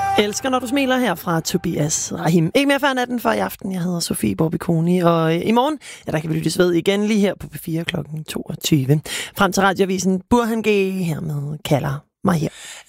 Elsker, når du smiler her fra Tobias Rahim. Ikke mere før natten for i aften. Jeg hedder Sofie Borbikoni, og i morgen, ja, der kan vi lyttes ved igen lige her på P4 kl. 22. Frem til radioavisen Burhan G. Hermed kalder mig her.